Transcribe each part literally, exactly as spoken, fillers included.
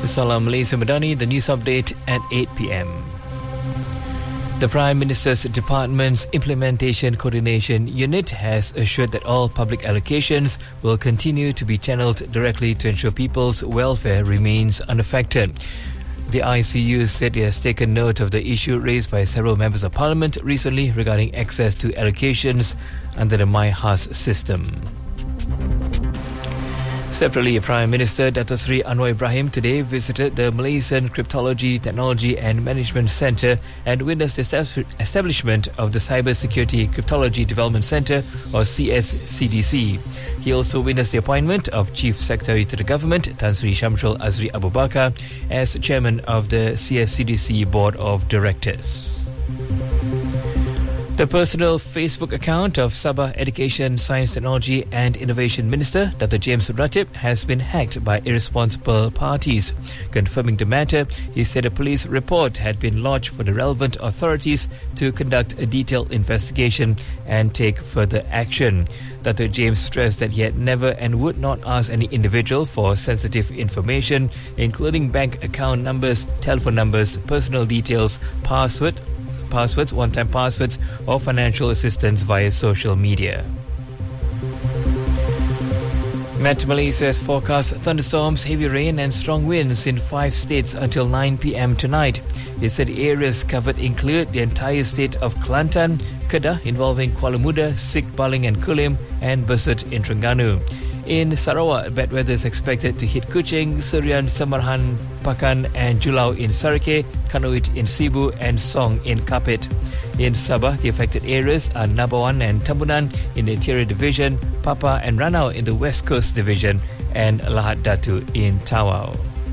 Salam Malaysia Madani, the news update at eight p.m. The Prime Minister's Department's Implementation Coordination Unit has assured that all public allocations will continue to be channeled directly to ensure people's welfare remains unaffected. The I C U said it has taken note of the issue raised by several members of Parliament recently regarding access to allocations under the MyHAS system. Separately, Prime Minister Dato Sri Anwar Ibrahim today visited the Malaysian Cryptology, Technology and Management Centre and witnessed the establishment of the Cyber Security Cryptology Development Centre, or C S C D C. He also witnessed the appointment of Chief Secretary to the Government, Tan Sri Shamsul Azri Abu Bakar, as Chairman of the C S C D C Board of Directors. The personal Facebook account of Sabah Education, Science, Technology and Innovation Minister, Doctor James Ratib, has been hacked by irresponsible parties. Confirming the matter, he said a police report had been lodged for the relevant authorities to conduct a detailed investigation and take further action. Doctor James stressed that he had never and would not ask any individual for sensitive information, including bank account numbers, telephone numbers, personal details, password, passwords, one-time passwords, or financial assistance via social media. Met Malaysia has forecast thunderstorms, heavy rain and strong winds in five states until nine p.m. tonight. It said areas covered include the entire state of Kelantan, Kedah involving Kuala Muda, Sik, Baling and Kulim, and Besut in Terengganu. In Sarawak, bad weather is expected to hit Kuching, Serian, Samarhan, Pakan and Julau in Sarake, Kanuit in Sibu and Song in Kapit. In Sabah, the affected areas are Nabawan and Tambunan in the Interior Division, Papa and Ranau in the West Coast Division, and Lahad Datu in Tawau.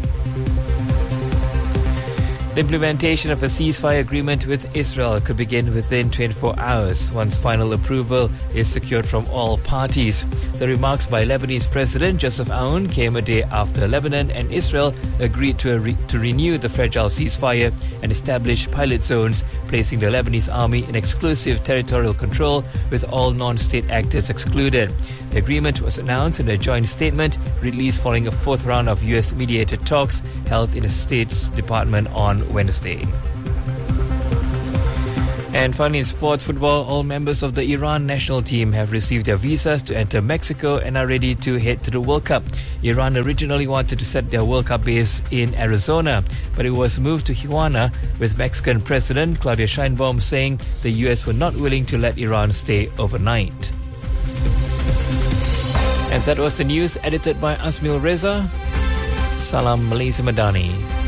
The implementation of a ceasefire agreement with Israel could begin within twenty-four hours once final approval is secured from all parties. The remarks by Lebanese President Joseph Aoun came a day after Lebanon and Israel agreed to, re- to renew the fragile ceasefire and establish pilot zones, placing the Lebanese army in exclusive territorial control with all non-state actors excluded. The agreement was announced in a joint statement released following a fourth round of U S-mediated talks held in the State's Department on Wednesday. And finally, in sports football, all members of the Iran national team have received their visas to enter Mexico and are ready to head to the World Cup. Iran originally wanted to set their World Cup base in Arizona, but it was moved to Tijuana, with Mexican President Claudia Sheinbaum saying the U S were not willing to let Iran stay overnight. And that was the news edited by Asmil Reza. Salam Malaysia Madani.